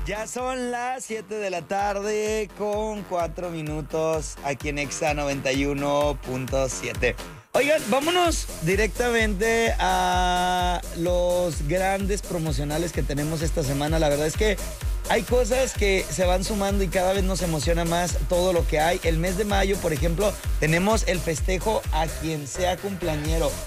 Ya son las 7 de la tarde con 4 minutos aquí en Exa 91.7. Oigan, vámonos directamente a los grandes promocionales que tenemos esta semana. La verdad es que hay cosas que se van sumando y cada vez nos emociona más todo lo que hay. El mes de mayo, por ejemplo, tenemos el festejo a quien sea cumpleañero.